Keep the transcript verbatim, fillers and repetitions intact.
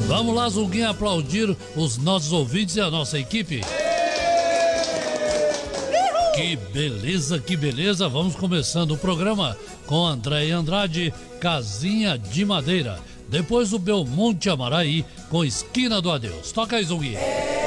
Vamos lá, Zunguinha, aplaudir os nossos ouvintes e a nossa equipe. Que beleza, que beleza. Vamos começando o programa com André Andrade, Casinha de Madeira. Depois o Belmonte Amaraí com Esquina do Adeus. Toca aí, Zunguinha.